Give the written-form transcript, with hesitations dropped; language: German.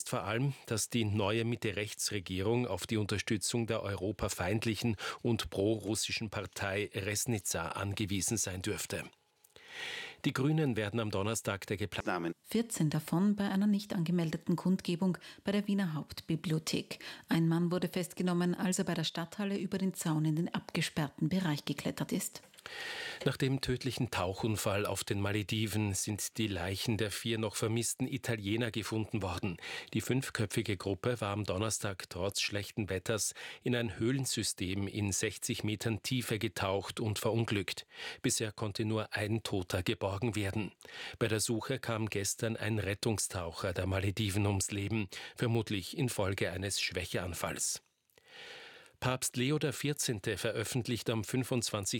Vor allem, dass die neue Mitte-Rechts-Regierung auf die Unterstützung der europafeindlichen und pro-russischen Partei Resnica angewiesen sein dürfte. Die Grünen werden am Donnerstag der geplanten 14 davon bei einer nicht angemeldeten Kundgebung bei der Wiener Hauptbibliothek. Ein Mann wurde festgenommen, als er bei der Stadthalle über den Zaun in den abgesperrten Bereich geklettert ist. Nach dem tödlichen Tauchunfall auf den Malediven sind die Leichen der 4 noch vermissten Italiener gefunden worden. Die 5-köpfige Gruppe war am Donnerstag trotz schlechten Wetters in ein Höhlensystem in 60 Metern Tiefe getaucht und verunglückt. Bisher konnte nur ein Toter geborgen werden. Bei der Suche kam gestern ein Rettungstaucher der Malediven ums Leben, vermutlich infolge eines Schwächeanfalls. Papst Leo XIV. Veröffentlicht am 25.